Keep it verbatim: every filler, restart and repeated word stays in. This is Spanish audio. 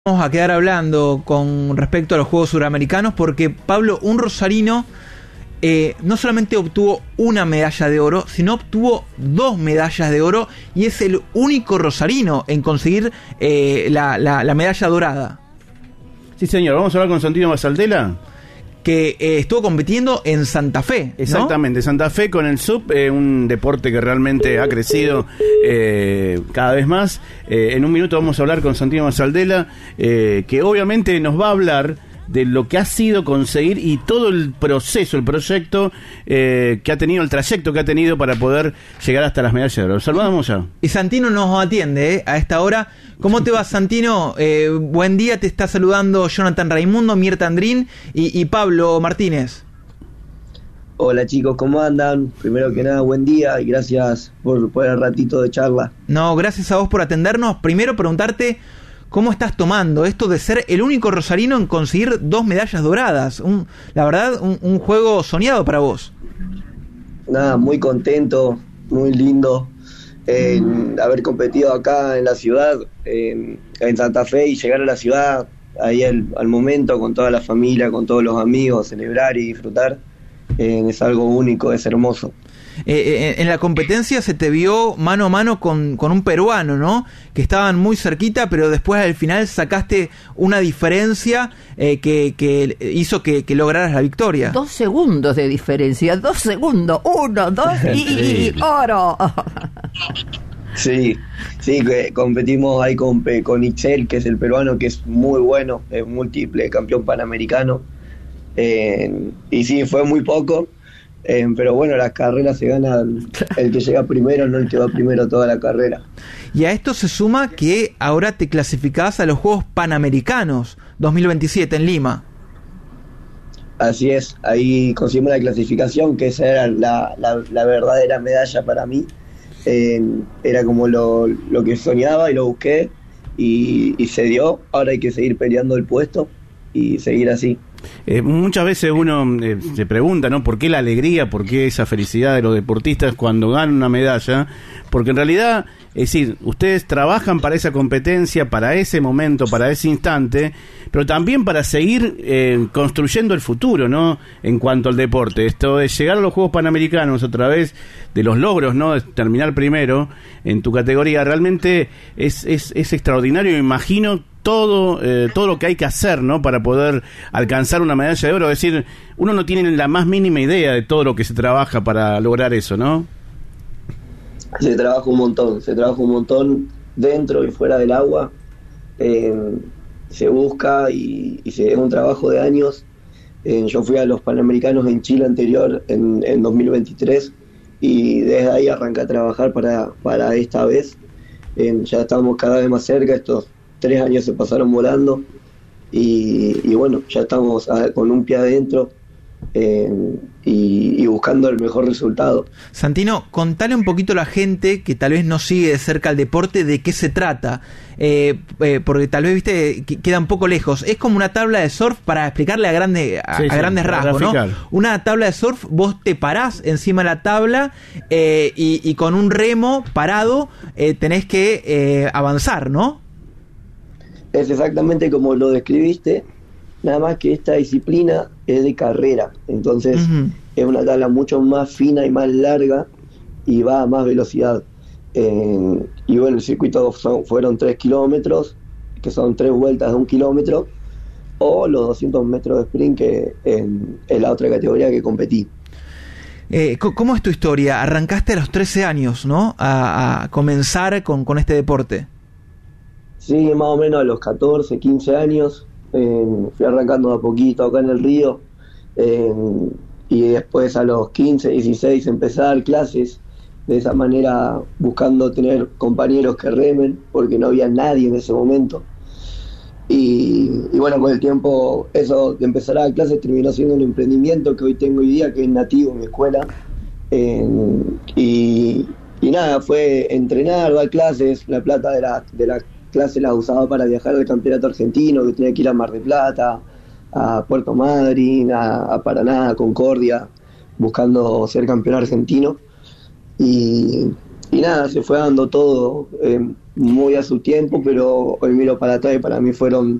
Vamos a quedar hablando con respecto a los Juegos Suramericanos porque Pablo, un rosarino, eh, no solamente obtuvo una medalla de oro, sino obtuvo dos medallas de oro y es el único rosarino en conseguir eh, la, la, la medalla dorada. Sí, señor. Vamos a hablar con Santino Basaldela, que eh, estuvo compitiendo en Santa Fe, ¿no? Exactamente, Santa Fe con el sub, eh, un deporte que realmente ha crecido eh, cada vez más. Eh, en un minuto vamos a hablar con Santino Basaldela, eh, que obviamente nos va a hablar de lo que ha sido conseguir y todo el proceso, el proyecto eh, que ha tenido, el trayecto que ha tenido para poder llegar hasta las medallas de oro. Saludamos ya. Y Santino nos atiende eh, a esta hora. ¿Cómo te va, Santino? Eh, buen día, te está saludando Jonathan Raimundo, Mirta Andrín y, y Pablo Martínez. Hola chicos, ¿cómo andan? Primero que nada, buen día y gracias por, por el ratito de charla. No, gracias a vos por atendernos. Primero preguntarte cómo estás tomando esto de ser el único rosarino en conseguir dos medallas doradas. Un, la verdad, un, un juego soñado para vos. Nada, muy contento, muy lindo en haber competido acá en la ciudad, en, en Santa Fe, y llegar a la ciudad ahí al, al momento con toda la familia, con todos los amigos, celebrar y disfrutar. Eh, es algo único, es hermoso. Eh, eh, en la competencia se te vio mano a mano con, con un peruano, ¿no? Que estaban muy cerquita, pero después al final sacaste una diferencia eh, que, que hizo que, que lograras la victoria. Dos segundos de diferencia, dos segundos, uno, dos y oro. Sí, sí, que competimos ahí con, con Ixel, que es el peruano, que es muy bueno, es múltiple campeón panamericano. Eh, y sí, fue muy poco. Eh, pero bueno, las carreras se ganan el que llega primero, no el que va primero toda la carrera. Y a esto se suma que ahora te clasificás a los Juegos Panamericanos dos mil veintisiete en Lima. Así es, ahí conseguimos la clasificación, que esa era la, la, la verdadera medalla para mí. Eh, era como lo, lo que soñaba y lo busqué y, y se dio. Ahora hay que seguir peleando el puesto y seguir así. Eh, muchas veces uno eh, se pregunta, ¿no? ¿Por qué la alegría? ¿Por qué esa felicidad de los deportistas cuando ganan una medalla? Porque en realidad, es decir, ustedes trabajan para esa competencia, para ese momento, para ese instante, pero también para seguir eh, construyendo el futuro, ¿no? En cuanto al deporte. Esto de llegar a los Juegos Panamericanos a través de los logros, ¿no? De terminar primero en tu categoría, realmente es, es, es extraordinario. Me imagino todo eh, todo lo que hay que hacer, ¿no? Para poder alcanzar una medalla de oro. Es decir, uno no tiene la más mínima idea de todo lo que se trabaja para lograr eso, ¿no? Se trabaja un montón, se trabaja un montón dentro y fuera del agua. Eh, se busca y, y se, es un trabajo de años. Eh, yo fui a los Panamericanos en Chile anterior, en, en dos mil veintitrés, y desde ahí arranqué a trabajar para, para esta vez. Eh, ya estamos cada vez más cerca, estos tres años se pasaron volando y, y bueno, ya estamos a, con un pie adentro eh, y, y buscando el mejor resultado. Santino, contale un poquito a la gente que tal vez no sigue de cerca el deporte de qué se trata, eh, eh, porque tal vez viste que queda un poco lejos. Es como una tabla de surf para explicarle a, grande, a, sí, a sí, grandes rasgos, ¿no? Una tabla de surf, vos te parás encima de la tabla eh, y, y con un remo parado eh, tenés que eh, avanzar, ¿no? Es exactamente como lo describiste, nada más que esta disciplina es de carrera, entonces uh-huh. es una tabla mucho más fina y más larga y va a más velocidad. Eh, y bueno, el circuito son, fueron tres kilómetros, que son tres vueltas de un kilómetro, o los doscientos metros de sprint, que en, es la otra categoría que competí. Eh, ¿Cómo es tu historia? Arrancaste a los trece años, ¿no? A, a comenzar con, con este deporte. Sí, más o menos a los catorce, quince años, eh, fui arrancando a poquito acá en el río, eh, y después a los quince, dieciséis empecé a dar clases, de esa manera buscando tener compañeros que remen, porque no había nadie en ese momento. Y, y bueno, con el tiempo eso de empezar a dar clases terminó siendo un emprendimiento que hoy tengo hoy día, que es nativo en mi escuela, eh, y, y nada, fue entrenar, dar clases, la plata de la, de la clase la usaba para viajar al campeonato argentino, que tenía que ir a Mar del Plata, a Puerto Madryn, a, a Paraná, a Concordia, buscando ser campeón argentino. Y, y nada, se fue dando todo. Eh, muy a su tiempo, pero hoy miro para atrás y para mí fueron